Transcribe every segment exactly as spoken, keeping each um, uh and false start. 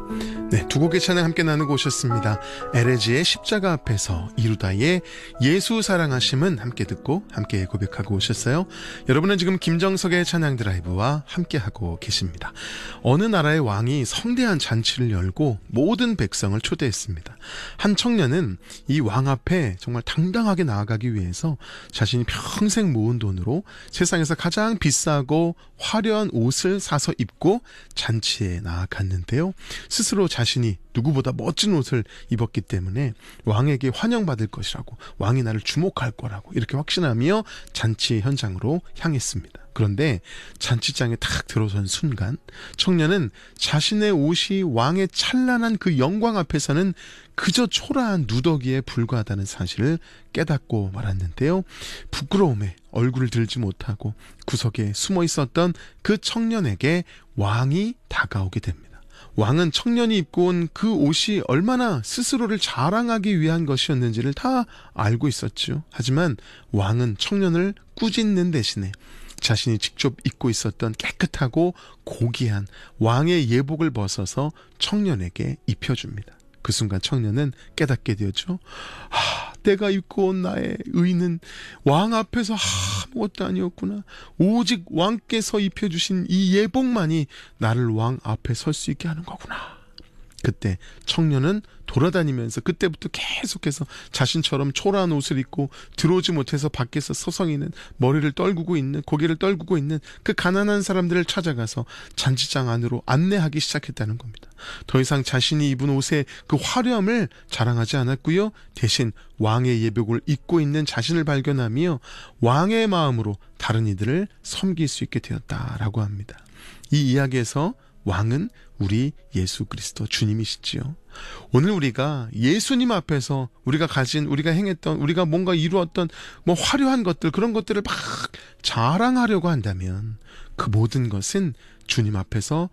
네, 두 곡의 찬양 함께 나누고 오셨습니다. 에레지의 십자가 앞에서, 이루다의 예수 사랑하심은 함께 듣고 함께 고백하고 오셨어요. 여러분은 지금 김정석의 찬양 드라이브와 함께하고 계십니다. 어느 나라의 왕이 성대한 잔치를 열고 모든 백성을 초대했습니다. 한 청년은 이 왕 앞에 정말 당당하게 나아가기 위해서 자신이 평생 모은 돈으로 세상에서 가장 비싸고 화려한 옷을 사서 입고 잔치에 나아갔는데요. 스스로 자신이 누구보다 멋진 옷을 입었기 때문에 왕에게 환영받을 것이라고, 왕이 나를 주목할 거라고 이렇게 확신하며 잔치 현장으로 향했습니다. 그런데 잔치장에 탁 들어선 순간 청년은 자신의 옷이 왕의 찬란한 그 영광 앞에서는 그저 초라한 누더기에 불과하다는 사실을 깨닫고 말았는데요. 부끄러움에 얼굴을 들지 못하고 구석에 숨어 있었던 그 청년에게 왕이 다가오게 됩니다. 왕은 청년이 입고 온 그 옷이 얼마나 스스로를 자랑하기 위한 것이었는지를 다 알고 있었죠. 하지만 왕은 청년을 꾸짖는 대신에 자신이 직접 입고 있었던 깨끗하고 고귀한 왕의 예복을 벗어서 청년에게 입혀줍니다. 그 순간 청년은 깨닫게 되었죠. 아, 내가 입고 온 나의 의는 왕 앞에서 아무것도 아니었구나. 오직 왕께서 입혀주신 이 예복만이 나를 왕 앞에 설 수 있게 하는 거구나. 그때 청년은 돌아다니면서 그때부터 계속해서 자신처럼 초라한 옷을 입고 들어오지 못해서 밖에서 서성이는, 머리를 떨구고 있는, 고개를 떨구고 있는 그 가난한 사람들을 찾아가서 잔치장 안으로 안내하기 시작했다는 겁니다. 더 이상 자신이 입은 옷의 그 화려함을 자랑하지 않았고요. 대신 왕의 예복을 입고 있는 자신을 발견하며 왕의 마음으로 다른 이들을 섬길 수 있게 되었다라고 합니다. 이 이야기에서 왕은 우리 예수 그리스도 주님이시지요. 오늘 우리가 예수님 앞에서 우리가 가진, 우리가 행했던, 우리가 뭔가 이루었던 뭐 화려한 것들, 그런 것들을 막 자랑하려고 한다면 그 모든 것은 주님 앞에서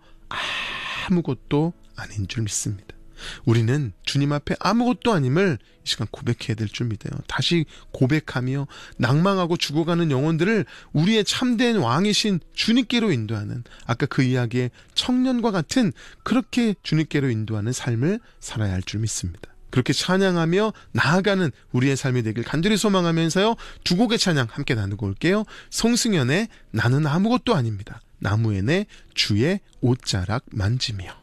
아무것도 아닌 줄 믿습니다. 우리는 주님 앞에 아무것도 아님을 이 시간 고백해야 될 줄 믿어요. 다시 고백하며 낭망하고 죽어가는 영혼들을 우리의 참된 왕이신 주님께로 인도하는, 아까 그 이야기의 청년과 같은 그렇게 주님께로 인도하는 삶을 살아야 할 줄 믿습니다. 그렇게 찬양하며 나아가는 우리의 삶이 되길 간절히 소망하면서요, 두 곡의 찬양 함께 나누고 올게요. 송승연의 나는 아무것도 아닙니다. 나무엔의 주의 옷자락 만지며.